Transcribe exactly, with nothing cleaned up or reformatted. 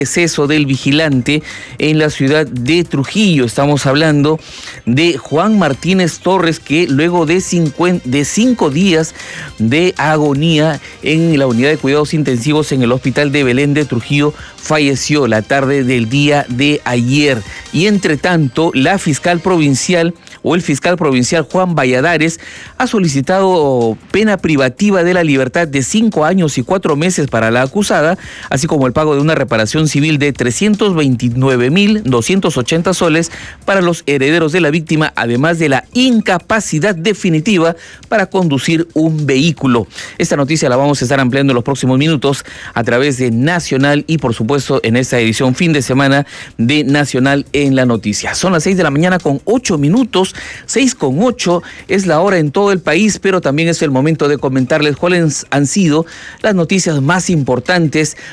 Deceso del vigilante en la ciudad de Trujillo. Estamos hablando de Juan Martínez Torres, que luego de, cincuenta, de cinco días de agonía en la unidad de cuidados intensivos en el hospital de Belén de Trujillo, falleció la tarde del día de ayer. Y entre tanto, la fiscal provincial o el fiscal provincial Juan Valladares ha solicitado pena privativa de la libertad de cinco años y cuatro meses para la acusada, así como el pago de una reparación civil de trescientos veintinueve mil doscientos ochenta soles para los herederos de la víctima, además de la incapacidad definitiva para conducir un vehículo. Esta noticia la vamos a estar ampliando en los próximos minutos a través de Nacional y, por supuesto, en esta edición fin de semana de Nacional en la Noticia. Son las seis de la mañana con ocho minutos, seis con ocho es la hora en todo el país, pero también es el momento de comentarles cuáles han sido las noticias más importantes